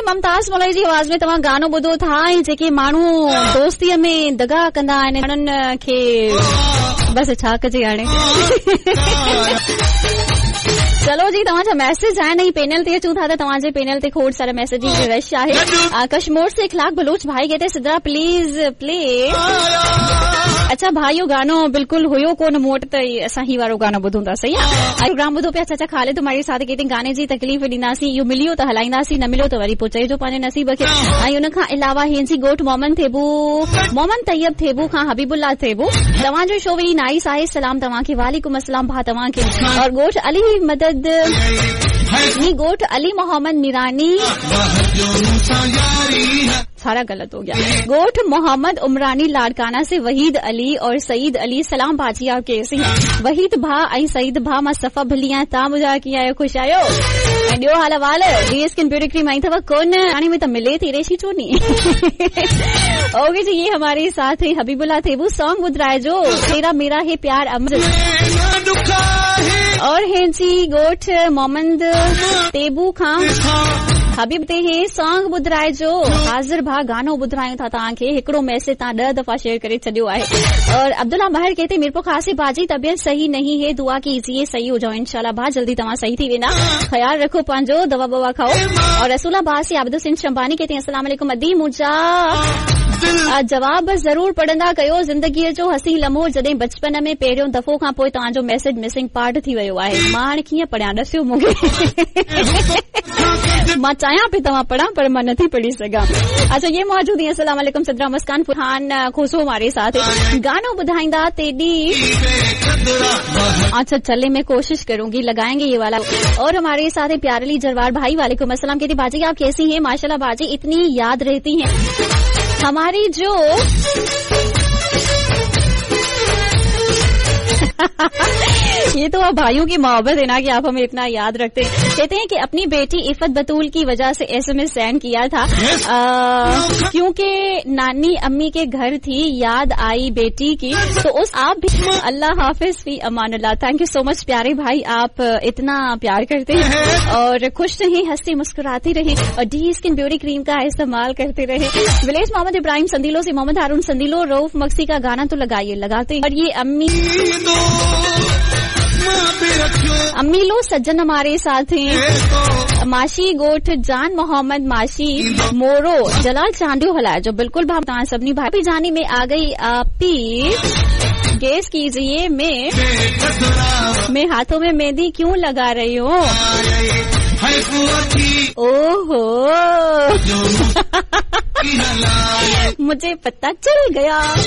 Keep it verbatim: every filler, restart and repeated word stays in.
ममताज मौलाई जी आवाज़ में तव्हां गानो ॿुधो था जेके माण्हू दोस्तीअ में दगा कंदा आहिनि माण्हुनि खे बस छा कजे हाणे। चलो जी तव्हांजा मैसेज आहिनि ऐं पैनल ते अचूं था त तव्हांजे पैनल ते खोड़ सारा मैसेज जी रश आहे। कश्मीर से इखलाक बलूच भाई कहते सिद्रा प्लीज प्ले। अच्छा भाइयों गानो बिल्कुल हुयो कोन मूं वटि त असां ही वारो गानो ॿुधूं था सही आहे। प्रोग्राम ॿुधो पिया चाचा खालिद तुम्हारे साथ कहते गाने जी तकलीफ़ ॾींदासीं इहो मिलियो त हलाईंदासीं न मिलियो त वरी पोइ चइजो पंहिंजे नसीब खे। ऐं हुन खां अलावा हिनजी ॻोठ मोहम्मद थेबू मोहम्मद तैयब थेबू खां हबीबुल्ला थेबू तव्हांजो शो वेरी नाइस आहे। सलाम तव्हांखे वालेकुम अस्सलाम भा तव्हांखे। और ॻोठ अली मदद नी ॻोठ अली मोहम्मद मीरानी सारा गलत हो गया। ॻोठ मोहम्मद उमरानी लाड़काना से वहीद अली और सईद अली सलाम भाजी आप कैसे हैं। वहीद भा ऐं सईद भा मां सफ़ा भली आहियां तव्हां ॿुधायो कीअं आहियो ख़ुशि आहियो ऐं ॿियो हाल अहवाल डी स्किन ब्यूटी क्रीम आई अथव कोन हाणे में त मिले थी रेशी छो नी। ओके जी ये हमारे साथ है हबीबुल्ला थेबू सॉन्ग ॿुधाइजो तेरा मेरा है प्यार अमर और हिनजी ॻोठ मोहम्मद तेबू खां हबीब ते हे सॉन्ग ॿुधाइजो हाज़िर भा गानो ॿुधायूं था तव्हांखे। हिकिड़ो मैसेज तव्हां ॾह दफ़ा शेयर करे छॾियो आहे। और अब्दुल्ला बहर कहते मेरे को खासी बाजी तबियत सही नहीं है दुआ कीजिए सही हो जाओ इंशाल्लाह भा जल्दी तव्हां सही थी वेंदा ख्याल रखो पंहिंजो दवा बवा खाओ। और रसूला बा से आबिद हुसैन शंबानी कहते हैं अस्सलाम वालेकुम अदी मुजा जवाब ज़रूर पढ़ंदा कयो ज़िंदगीअ जो हसी लम्हो जॾहिं बचपन में पहिरियों दफ़ो खां पोइ तव्हांजो मैसेज मिसिंग पार्ट थी वियो आहे। मां हाणे कीअं पढ़ियां ॾसियो मूंखे मां चाहियां पई तव्हां पढ़ा पर मां नथी पढ़ी सघां। अच्छा ये मौजूद है अस्सलाम वालेकुम सदरा मुस्कान फरहान खुशो हमारे साथ गानो ॿुधाईंदा तेॾी। अच्छा चले मैं कोशिश करूंगी लगाएंगे ये वाला। और हमारे साथ है प्यारली जरवार भाई वालेकुम अस्सलाम कहती बाजी आप कैसी हैं माशाल्लाह बाजी इतनी याद रहती हैं हमारी जो ये तो आप भाइयों की मोहब्बत है ना कि आप हमें इतना याद रखते हैं। कहते हैं कि अपनी बेटी इफ़त बतूल की वजह से एसएमएस सेंड किया था क्योंकि नानी अम्मी के घर थी याद आई बेटी की तो उस आप भी अल्लाह हाफिज फी अमान अल्लाह। थैंक यू सो मच प्यारे भाई आप इतना प्यार करते हैं और खुश रहे हंसते मुस्कुराती रहे और डी स्किन ब्यूटी क्रीम का इस्तेमाल करते रहे। विलेज मोहम्मद इब्राहिम संदीलो से मोहम्मद हारून संदीलो रऊफ मक्सी का गाना तो लगाइए लगाते। और ये अम्मी अम्मी लो सज्जन हमारे साथ हैं माशी गोठ जान मोहम्मद माशी मोरो जलाल चांडियो हलाया जो बिल्कुल भाव सबनी भाई जानी में आ गई आपी गेस कीजिए मैं मैं हाथों में मेहंदी क्यों लगा रही हूँ। ओहो मुझे पता चल गया